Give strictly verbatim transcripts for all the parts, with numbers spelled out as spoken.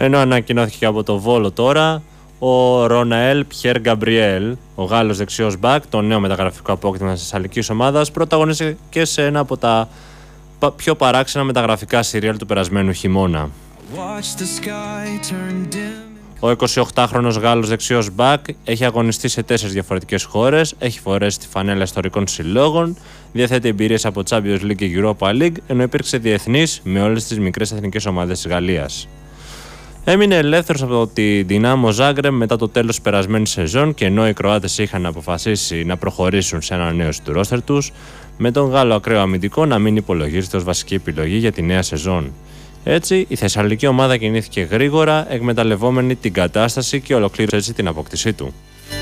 Ενώ ανακοινώθηκε και από το Βόλο τώρα ο Ροναέλ Πιέρ Γκαμπριέλ, ο Γάλλος δεξιός μπακ, το νέο μεταγραφικό απόκτημα της Θεσσαλικής ομάδας, πρωταγωνίστηκε και σε ένα από τα πιο παράξενα μεταγραφικά σιριάλ του περασμένου χειμώνα. Ο εικοσιοκτάχρονος Γάλλος δεξιός μπακ έχει αγωνιστεί σε τέσσερις διαφορετικές χώρες, έχει φορέσει τη φανέλα ιστορικών συλλόγων, διαθέτει εμπειρίες από Champions League και Europa League, ενώ υπήρξε διεθνής με όλες τις μικρές εθνικές ομάδες της Γαλλίας. Έμεινε ελεύθερος από τη Dinamo Zagreb μετά το τέλος της περασμένης σεζόν και ενώ οι Κροάτες είχαν αποφασίσει να προχωρήσουν σε ανανέωση του ρόστερ τους, με τον Γάλλο ακραίο αμυντικό να μην υπολογίζεται ως βασική επιλογή για τη νέα σεζόν. Έτσι, η Θεσσαλική ομάδα κινήθηκε γρήγορα, εκμεταλλευόμενη την κατάσταση και ολοκλήρωσε έτσι την απόκτησή του.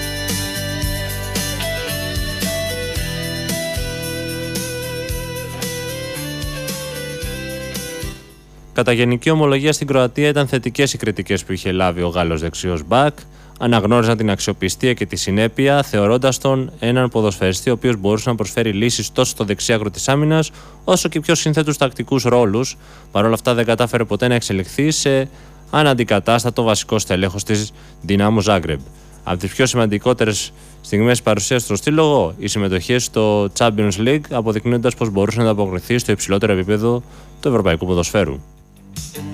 Κατά γενική ομολογία στην Κροατία ήταν θετικές οι κριτικές που είχε λάβει ο Γάλλος δεξιός μπακ. Αναγνώριζαν την αξιοπιστία και τη συνέπεια, θεωρώντας τον έναν ποδοσφαιριστή ο οποίος μπορούσε να προσφέρει λύσεις τόσο στο δεξί άκρο της άμυνας, όσο και πιο σύνθετους τακτικούς ρόλους. Παρ' όλα αυτά δεν κατάφερε ποτέ να εξελιχθεί σε αναντικατάστατο βασικό στελέχος της Dinamo Zagreb. Από τις πιο σημαντικότερες στιγμές παρουσίας στο στήλογο, οι συμμετοχές στο Champions League, αποδεικνύοντας πως μπορούσε να ανταποκριθεί στο υψηλότερο επίπεδο του ευρωπαϊκού ποδοσφαίρου.